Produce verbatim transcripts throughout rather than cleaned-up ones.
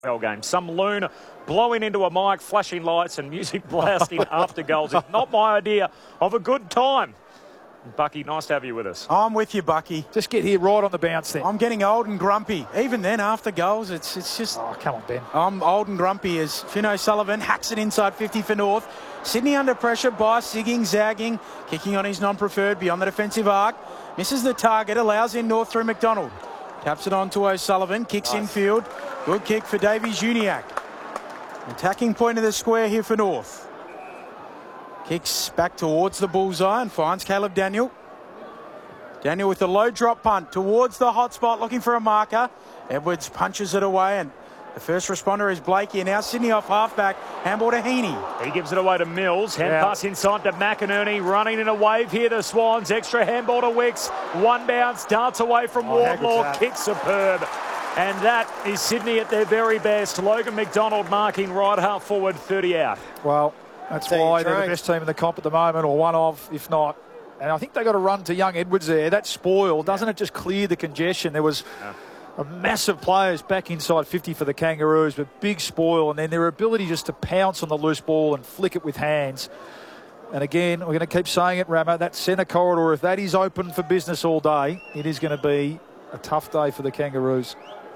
game. Some loon blowing into a mic, flashing lights and music blasting after goals. It's not my idea of a good time. Bucky, nice to have you with us. I'm with you, Bucky. Just get here right on the bounce then. I'm getting old and grumpy. Even then, after goals, it's it's just... Oh, come on, Ben. I'm old and grumpy as Finn O'Sullivan hacks it inside fifty for North. Sydney under pressure by zigging, zagging, kicking on his non-preferred beyond the defensive arc. Misses the target, allows in North through McDonald. Taps it on to O'Sullivan, kicks nice. infield. Good kick for Davies-Uniacke. Attacking point of the square here for North. Kicks back towards the bullseye and finds Caleb Daniel. Daniel with a low drop punt towards the hot spot, looking for a marker. Edwards punches it away, and the first responder is Blakey. And now Sydney off halfback. Handball to Heaney. He gives it away to Mills. Hand Yeah. pass inside to McInerney. Running in a wave here, the Swans. Extra handball to Wicks. One bounce, darts away from Oh, how good's Wardlaw. that? Kick superb. And that is Sydney at their very best. Logan McDonald marking right half forward, thirty out. Well, that's Team why they're train. the best team in the comp at the moment, or one of, if not. And I think they got a run to young Edwards there. That spoil, doesn't it just clear the congestion? There was Yeah. a massive players back inside fifty for the Kangaroos, but big spoil, and then their ability just to pounce on the loose ball and flick it with hands. And again, we're going to keep saying it, Ramo, that centre corridor, if that is open for business all day, it is going to be a tough day for the Kangaroos.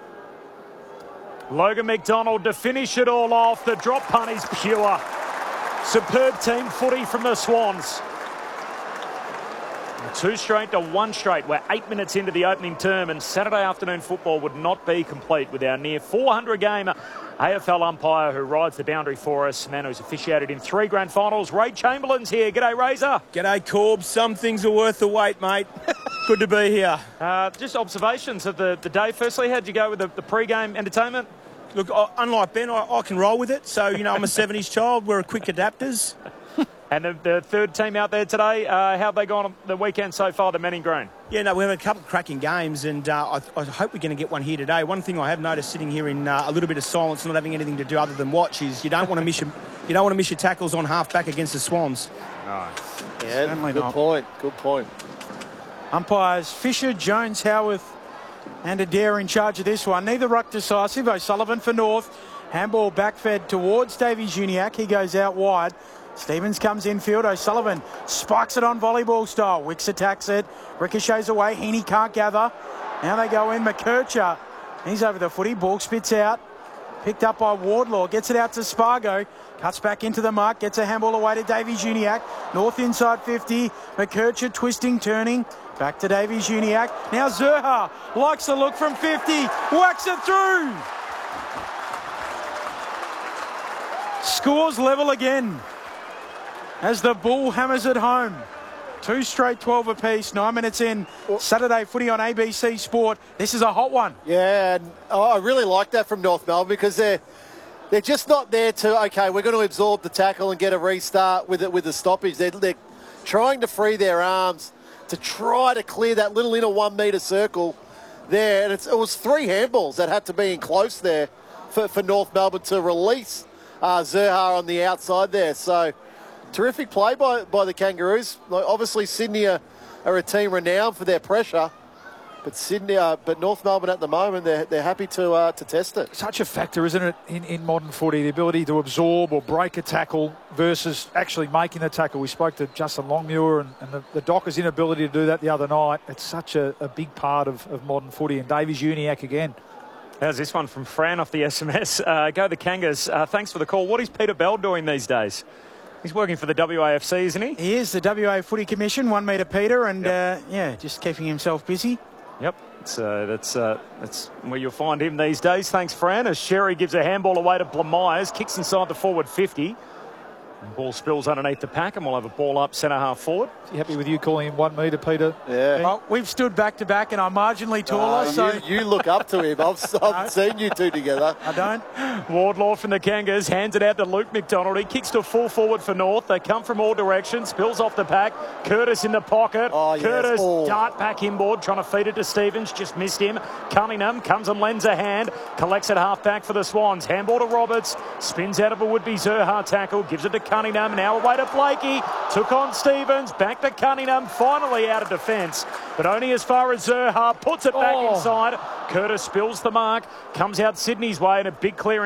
Logan McDonald to finish it all off. The drop punt is pure. Superb team footy from the Swans. Two straight to one straight. We're eight minutes into the opening term, and Saturday afternoon football would not be complete with our near four hundred game A F L umpire who rides the boundary for us. Man who's officiated in three grand finals. Ray Chamberlain's here. G'day, Razor. G'day, Corb. Some things are worth the wait, mate. Good to be here. Uh, just observations of the, the day. Firstly, how'd you go with the, the pre-game entertainment? Look, I, unlike Ben, I, I can roll with it. So, you know, I'm a seventies child. We're quick adapters. And the, the third team out there today, uh, how have they gone on the weekend so far, the Men in Green? Yeah, no, we've had a couple of cracking games, and uh, I, I hope we're going to get one here today. One thing I have noticed sitting here in uh, a little bit of silence, not having anything to do other than watch, is you don't want to miss your, you don't want to miss your tackles on half back against the Swans. No. Yeah, Certainly good not. point. Good point. Umpires Fisher, Jones, Howarth and Adair in charge of this one. Neither ruck decisive. O'Sullivan for North. Handball backfed towards Davies-Uniacke. He goes out wide. Stevens comes infield. O'Sullivan spikes it on volleyball style. Wicks attacks it. Ricochets away. Heaney can't gather. Now they go in. McKercher. He's over the footy. Ball spits out. Picked up by Wardlaw. Gets it out to Spargo. Cuts back into the mark. Gets a handball away to Davies-Uniacke. North inside fifty. McKercher twisting, turning. Back to Davies-Uniacke. Now Zurhaar likes the look from fifty. Whacks it through. Scores level again as the Bull hammers it home. Two straight twelve apiece, nine minutes in. Saturday footy on A B C Sport. This is a hot one. Yeah, and I really like that from North Melbourne because they're they're just not there to, okay, we're going to absorb the tackle and get a restart with it with the stoppage. They're, they're trying to free their arms to try to clear that little inner one metre circle there. And it's, it was three handballs that had to be in close there for, for North Melbourne to release uh, Zurhaar on the outside there. So terrific play by, by the Kangaroos. Like, obviously, Sydney are, are a team renowned for their pressure, but Sydney, uh, but North Melbourne at the moment, they're, they're happy to uh, to test it. Such a factor, isn't it, in, in modern footy, the ability to absorb or break a tackle versus actually making the tackle. We spoke to Justin Longmuir and, and the, the Dockers' inability to do that the other night. It's such a, a big part of, of modern footy. And Davies-Uniacke again. How's this one from Fran off the S M S? Uh, go the Kangas. Uh, thanks for the call. What is Peter Bell doing these days? He's working for the W A F C, isn't he? He is the W A Footy Commission, one metre Peter, and Yep. uh, yeah, just keeping himself busy. Yep. So that's uh, that's where you'll find him these days. Thanks, Fran. As Sherry gives a handball away to Blamires, kicks inside the forward fifty. And ball spills underneath the pack, and we'll have a ball up centre half forward. Is he happy with you calling him one metre, Peter? Yeah. Well, we've stood back to back, and I'm marginally taller, Uh, so you, you look up to him. I've, I've seen you two together. I don't. Wardlaw from the Kangas hands it out to Luke McDonald. He kicks to full forward for North. They come from all directions. Spills off the pack. Curtis in the pocket. Oh, yes. Curtis Oh. dart back inboard, trying to feed it to Stevens. Just missed him. Cunningham comes and lends a hand. Collects it half back for the Swans. Handball to Roberts. Spins out of a would-be Zurhaar tackle. Gives it to Cunningham. Now away to Blakey. Took on Stevens. Back to Cunningham. Finally out of defence. But only as far as Zurhaar puts it back Oh. inside. Curtis spills the mark, comes out Sydney's way, and a big clearance.